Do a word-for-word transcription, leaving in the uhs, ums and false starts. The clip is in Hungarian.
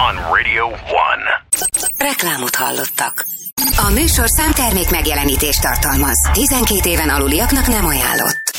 on Radio One. Reklámot hallottak. A műsor számtermék megjelenítést tartalmaz. tizenkét éven aluliaknak nem ajánlott.